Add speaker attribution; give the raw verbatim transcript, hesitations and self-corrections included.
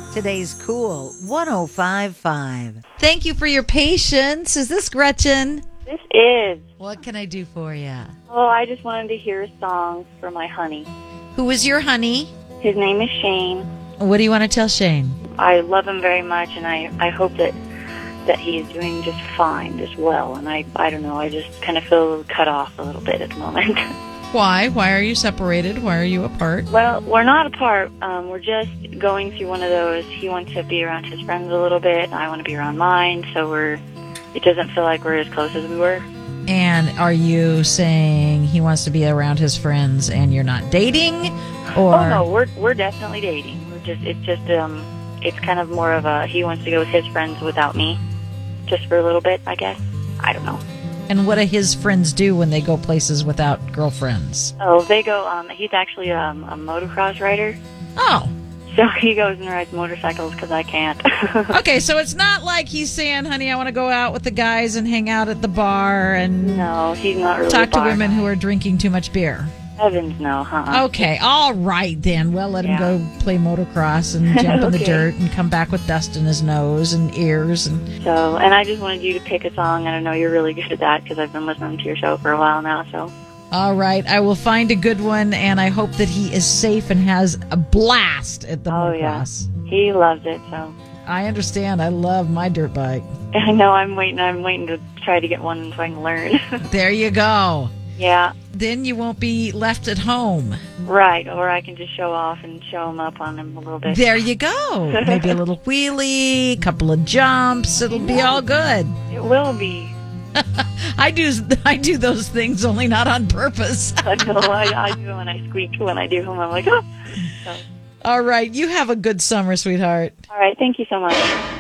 Speaker 1: Today's Cool one oh five point five. Thank you for your patience. Is this Gretchen?
Speaker 2: This is.
Speaker 1: What can I do for you?
Speaker 2: Oh, I just wanted to hear a song for my honey.
Speaker 1: Who is your honey?
Speaker 2: His name is Shane.
Speaker 1: What do you want to tell Shane?
Speaker 2: I love him very much, and I, I hope that that he is doing just fine, just well. And I, I don't know, I just kind of feel a little cut off a little bit at the moment.
Speaker 3: Why? Why are you separated? Why are you apart?
Speaker 2: Well, we're not apart. Um, we're just going through one of those. He wants to be around his friends a little bit, and I want to be around mine. So we're. It doesn't feel like we're as close as we were.
Speaker 3: And are you saying he wants to be around his friends and you're not dating? Or
Speaker 2: Oh no, we're we're definitely dating. We're just it's just um it's kind of more of a he wants to go with his friends without me, just for a little bit, I guess. I don't know.
Speaker 3: And what do his friends do when they go places without girlfriends?
Speaker 2: Oh, they go. Um, he's actually um, a motocross rider,
Speaker 3: Oh,
Speaker 2: so he goes and rides motorcycles because I can't.
Speaker 3: okay. So it's not like he's saying, "Honey, I want to go out with the guys and hang out at the bar and
Speaker 2: No, he's not really.
Speaker 3: talk to
Speaker 2: bar
Speaker 3: women
Speaker 2: guy.
Speaker 3: who are drinking too much beer."
Speaker 2: Heavens no, huh?
Speaker 3: Okay, all right then. Well, let him
Speaker 2: Yeah.
Speaker 3: go play motocross and jump in the
Speaker 2: Okay.
Speaker 3: dirt and come back with dust in his nose and ears. And
Speaker 2: So, and I just wanted you to pick a song, and I know you're really good at that because I've been listening to your show for a while now. So,
Speaker 3: all right, I will find a good one, and I hope that he is safe and has a blast at the
Speaker 2: oh yeah,
Speaker 3: motocross.
Speaker 2: he loves it. So,
Speaker 3: I understand. I love my dirt bike.
Speaker 2: I know I'm waiting. I'm waiting to try to get one so I can learn.
Speaker 3: There you go.
Speaker 2: Yeah.
Speaker 3: Then you won't be left at home.
Speaker 2: Right, or I can just show off and show him up on him a little bit.
Speaker 3: There you go. Maybe a little wheelie, a couple of jumps. It'll be all good.
Speaker 2: It will be.
Speaker 3: I do I do those things, only not on purpose.
Speaker 2: I know, I, I do when I squeak when I do them. I'm like, oh. So,
Speaker 3: All right. You have a good summer, sweetheart.
Speaker 2: all right, thank you so much.